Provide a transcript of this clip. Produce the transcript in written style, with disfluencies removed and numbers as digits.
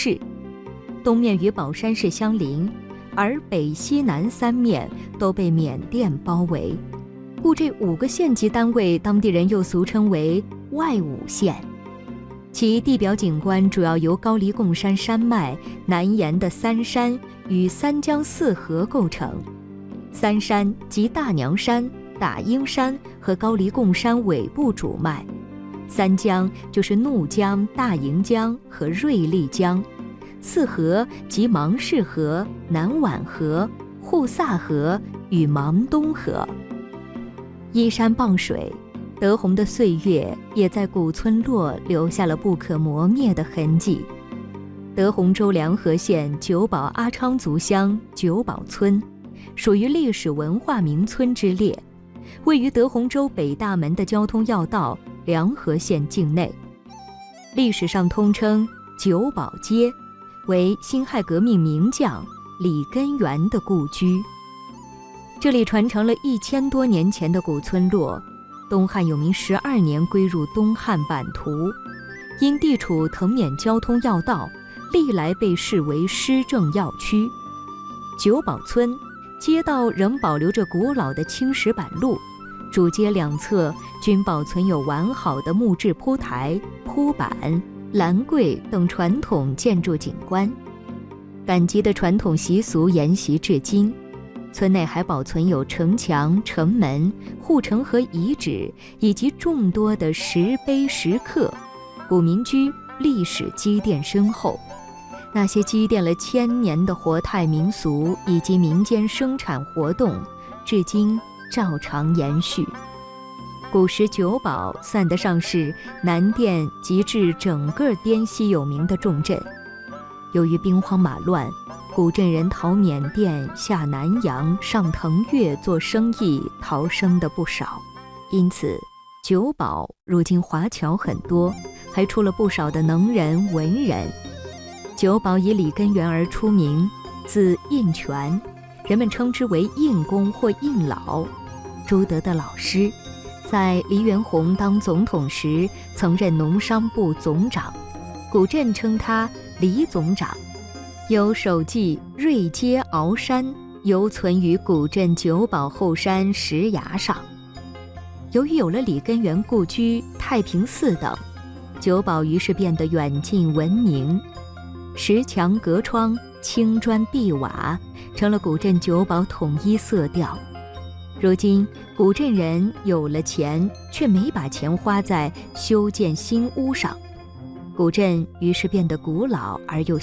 市，东面与宝山市相邻，而北西南三面都被缅甸包围，故这5个县级单位当地人又俗称为外五县。其地表景观主要由高黎贡山山脉南沿的三山与三江四河构成。三山即大娘山、打鹰山和高黎贡山尾部主脉，三江就是怒江、大营江和瑞丽江，四河即芒市河、南皖河、护萨河与芒东河。依山傍水，德宏的岁月也在古村落留下了不可磨灭的痕迹。德宏州梁河县九堡阿昌族乡九堡村，属于历史文化名村之列，位于德宏州北大门的交通要道梁河县境内。历史上通称九堡街，为辛亥革命名将李根源的故居。这里传承了1000多年前的古村落，东汉永明12年归入东汉版图，因地处藤缅交通要道，历来被视为施政要区。九堡村街道仍保留着古老的青石板路，主街两侧均保存有完好的木质铺台、铺板、栏柜等传统建筑景观。赶集的传统习俗沿袭至今，村内还保存有城墙、城门、护城河遗址以及众多的石碑石刻，古民居历史积淀深厚。那些积淀了1000年的活态民俗以及民间生产活动，至今照常延续。古时九堡算得上是南滇及至整个滇西有名的重镇。由于兵荒马乱，古镇人逃缅甸下南洋上腾越做生意，逃生的不少，因此九堡如今华侨很多，还出了不少的能人文人。九堡以李根源而出名，字印泉，人们称之为印公或印老，朱德的老师，在黎元洪当总统时曾任农商部总长，古镇称他黎总长。有手记瑞街鳌山犹存于古镇九堡后山石崖上。由于有了李根源故居、太平寺等，九堡于是变得远近闻名。石墙隔窗、青砖碧瓦，成了古镇九堡统一色调。如今古镇人有了钱，却没把钱花在修建新屋上，古镇于是变得古老而又